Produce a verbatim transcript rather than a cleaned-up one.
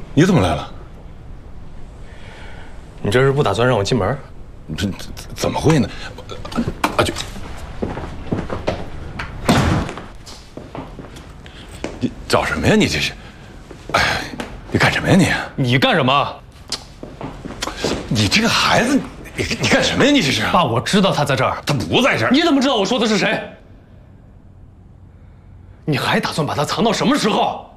你怎么来了？ 你这是不打算让我进门？ 这怎么会呢？阿菊，你找什么呀？你这是？哎，你干什么呀你？ 你干什么？ 你这个孩子，你你干什么呀？你这是？ 爸，我知道他在这儿。 他不在这儿。 你怎么知道我说的是谁？你还打算把他藏到什么时候？